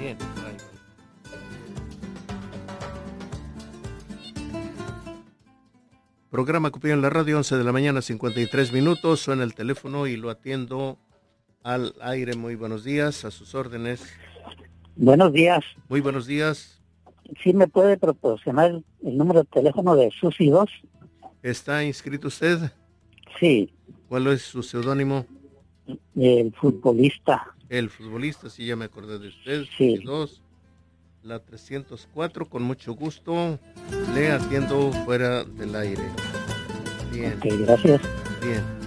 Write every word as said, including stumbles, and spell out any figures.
Bien, bye. Programa Cupido en la radio, once de la mañana, cincuenta y tres minutos. Suena el teléfono y lo atiendo al aire. Muy buenos días, a sus órdenes. Buenos días. Muy buenos días. ¿Sí me puede proporcionar el número de teléfono de Susi dos? ¿Está inscrito usted? Sí. ¿Cuál es su seudónimo? El futbolista. El futbolista, sí, ya me acordé de usted. Sí. Susi dos, la trescientos cuatro, con mucho gusto. Le atiendo fuera del aire. Bien. Ok, gracias. Bien.